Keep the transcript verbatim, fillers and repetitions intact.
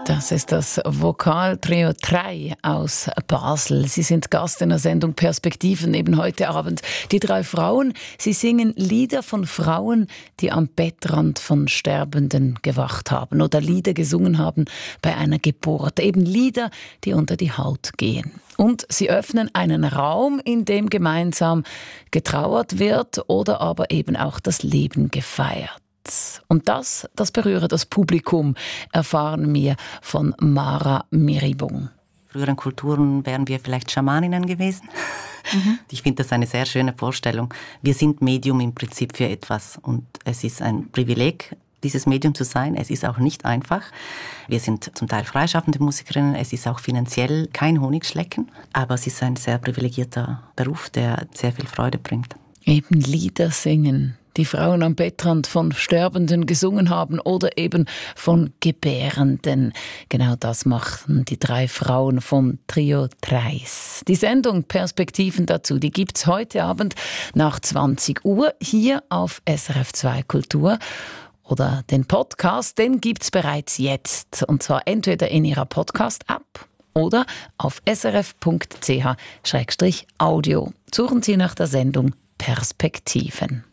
Das ist das Vokaltrio drei aus Basel. Sie sind Gast in der Sendung Perspektiven eben heute Abend. Die drei Frauen, sie singen Lieder von Frauen, die am Bettrand von Sterbenden gewacht haben oder Lieder gesungen haben bei einer Geburt. Eben Lieder, die unter die Haut gehen. Und sie öffnen einen Raum, in dem gemeinsam getrauert wird oder aber eben auch das Leben gefeiert. Und das, das berühre das Publikum, erfahren wir von Mara Miribung. In früheren Kulturen wären wir vielleicht Schamaninnen gewesen. Mhm. Ich finde das eine sehr schöne Vorstellung. Wir sind Medium im Prinzip für etwas und es ist ein Privileg, dieses Medium zu sein. Es ist auch nicht einfach. Wir sind zum Teil freischaffende Musikerinnen. Es ist auch finanziell kein Honigschlecken, aber es ist ein sehr privilegierter Beruf, der sehr viel Freude bringt. Eben Lieder singen, die Frauen am Bettrand von Sterbenden gesungen haben oder eben von Gebärenden. Genau das machten die drei Frauen von Trio drei. Die Sendung Perspektiven dazu, die gibt's heute Abend nach zwanzig Uhr hier auf S R F zwei Kultur. Oder den Podcast, den gibt's bereits jetzt. Und zwar entweder in Ihrer Podcast-App oder auf s r f punkt c h slash audio. Suchen Sie nach der Sendung Perspektiven.